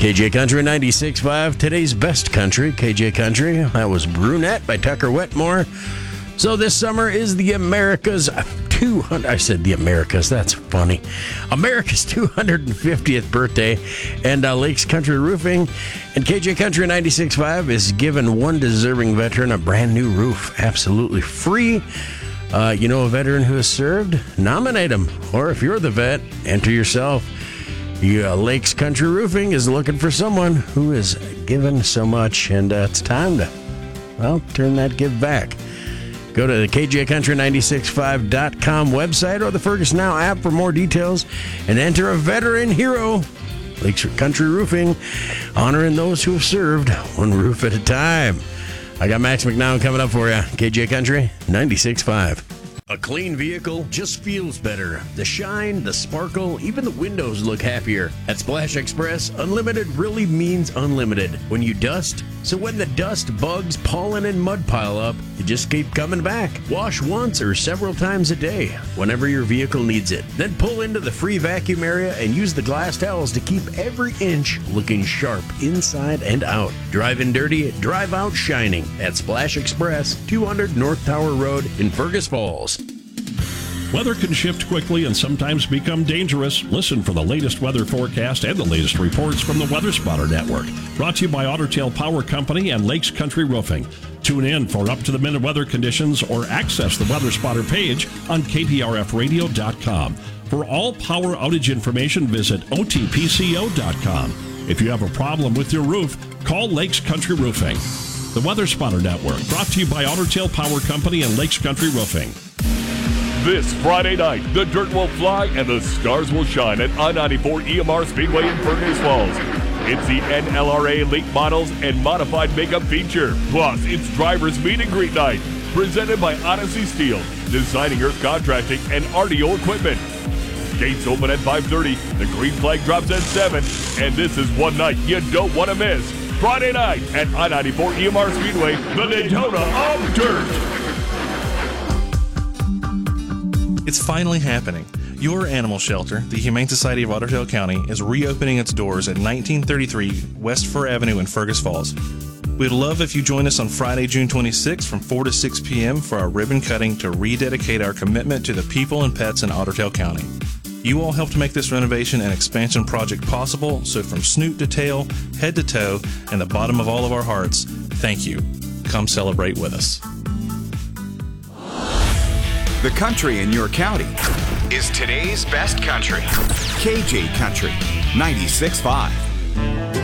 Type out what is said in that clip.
KJ Country 96.5, today's best country, KJ Country. That was Brunette by Tucker Wetmore. So this summer is the America's 200, I said the America's, that's funny. America's 250th birthday, and Lakes Country Roofing and KJ Country 96.5 is giving one deserving veteran a brand new roof, absolutely free. You know a veteran who has served? Nominate him. Or if you're the vet, enter yourself. Lakes Country Roofing is looking for someone who has given so much, and it's time to, well, turn that give back. Go to the KJCountry965.com website or the Fergus Now app for more details and enter a veteran hero. Lakes Country Roofing, honoring those who have served one roof at a time. I got Max McNown coming up for you. KJ Country 96.5. A clean vehicle just feels better. The shine, the sparkle, even the windows look happier. At Splash Express, unlimited really means unlimited. When you dust, so when the dust, bugs, pollen, and mud pile up, you just keep coming back. Wash once or several times a day, whenever your vehicle needs it. Then pull into the free vacuum area and use the glass towels to keep every inch looking sharp inside and out. Drive in dirty, drive out shining at Splash Express, 200 North Tower Road in Fergus Falls. Weather can shift quickly and sometimes become dangerous. Listen for the latest weather forecast and the latest reports from the Weather Spotter Network. Brought to you by Otter Tail Power Company and Lakes Country Roofing. Tune in for up-to-the-minute weather conditions or access the Weather Spotter page on KPRFradio.com. For all power outage information, visit OTPCO.com. If you have a problem with your roof, call Lakes Country Roofing. The Weather Spotter Network, brought to you by Otter Tail Power Company and Lakes Country Roofing. This Friday night, the dirt will fly and the stars will shine at I-94 EMR Speedway in Fergus Falls. It's the NLRA Elite Models and Modified Makeup feature. Plus, it's Drivers Meet and Greet Night, presented by Odyssey Steel, Designing Earth Contracting, and RDO Equipment. Gates open at 5:30, the green flag drops at 7, and this is one night you don't want to miss. Friday night at I-94 EMR Speedway, the Daytona of Dirt. It's finally happening. Your animal shelter, the Humane Society of Otter Tail County, is reopening its doors at 1933 West Fur Avenue in Fergus Falls. We'd love if you join us on Friday, June 26th from 4 to 6 p.m. for our ribbon cutting to rededicate our commitment to the people and pets in Otter Tail County. You all helped make this renovation and expansion project possible, so from snoot to tail, head to toe, and the bottom of all of our hearts, thank you. Come celebrate with us. The country in your county is today's best country. KJ Country 96.5.